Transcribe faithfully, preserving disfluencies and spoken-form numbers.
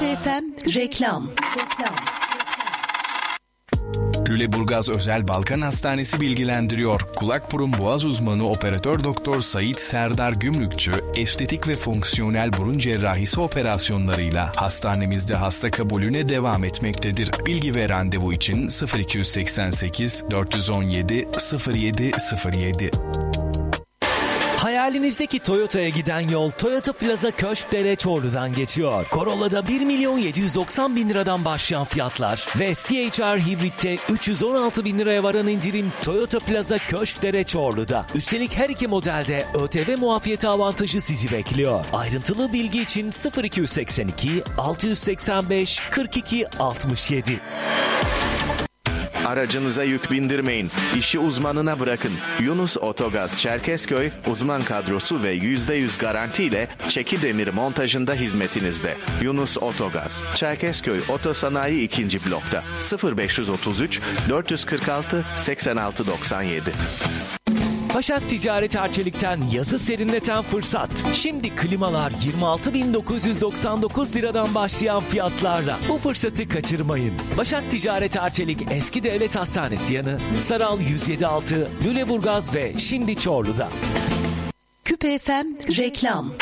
Küpe F M reklam. Lüleburgaz Özel Balkan Hastanesi bilgilendiriyor. Kulak burun boğaz uzmanı operatör doktor Sait Serdar Gümrükçü, estetik ve fonksiyonel burun cerrahisi operasyonlarıyla hastanemizde hasta kabulüne devam etmektedir. Bilgi ve randevu için sıfır iki seksen sekiz dört on yedi sıfır yedi sıfır yedi. Hayalinizdeki Toyota'ya giden yol Toyota Plaza Köşkdere Çorlu'dan geçiyor. Corolla'da bir milyon yedi yüz doksan bin liradan başlayan fiyatlar ve C H R Hibrit'te üç yüz on altı bin liraya varan indirim Toyota Plaza Köşkdere Çorlu'da. Üstelik her iki modelde ÖTV muafiyeti avantajı sizi bekliyor. Ayrıntılı bilgi için sıfır iki seksen iki altı seksen beş kırk iki altmış yedi. Aracınıza yük bindirmeyin. İşi uzmanına bırakın. Yunus Otogaz Çerkezköy uzman kadrosu ve yüzde yüz garantiyle çeki demir montajında hizmetinizde. Yunus Otogaz Çerkezköy Otosanayi ikinci blokta sıfır beş otuz üç dört kırk altı seksen altı doksan yedi. Başak Ticaret Arçelik'ten yazı serinleten fırsat. Şimdi klimalar yirmi altı bin dokuz yüz doksan dokuz liradan başlayan fiyatlarla. Bu fırsatı kaçırmayın. Başak Ticaret Arçelik Eski Devlet Hastanesi yanı Saral yüz yedi altı Lüleburgaz ve şimdi Çorlu'da. Küpe F M reklam.